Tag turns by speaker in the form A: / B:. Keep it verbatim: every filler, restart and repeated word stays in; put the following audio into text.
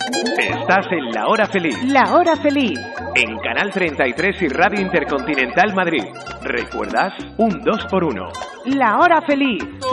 A: Estás en La Hora Feliz.
B: La Hora Feliz.
A: En Canal treinta y tres y Radio Intercontinental Madrid. ¿Recuerdas? Un dos por uno.
B: La Hora Feliz.